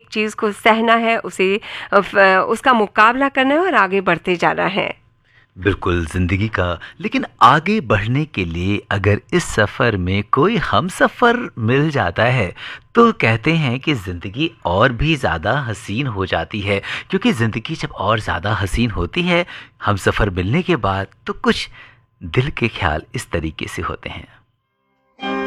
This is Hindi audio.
एक चीज़ को सहना है, उसे उसका मुकाबला करना है और आगे बढ़ते जाना है। बिल्कुल ज़िंदगी का। लेकिन आगे बढ़ने के लिए अगर इस सफ़र में कोई हमसफ़र मिल जाता है, तो कहते हैं कि ज़िंदगी और भी ज़्यादा हसीन हो जाती है। क्योंकि ज़िंदगी जब और ज़्यादा हसीन होती है हमसफ़र मिलने के बाद, तो कुछ दिल के ख्याल इस तरीके से होते हैं।